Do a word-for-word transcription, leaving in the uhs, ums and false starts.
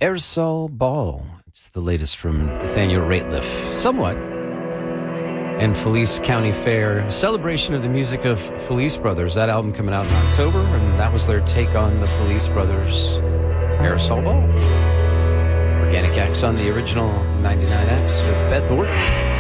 Aerosol Ball. It's the latest from Nathaniel Rateliff, somewhat. And Felice County Fair, celebration of the music of Felice Brothers. That album coming out in October, and that was their take on the Felice Brothers Aerosol Ball. Organic X on the original ninety-nine X with Beth Orton.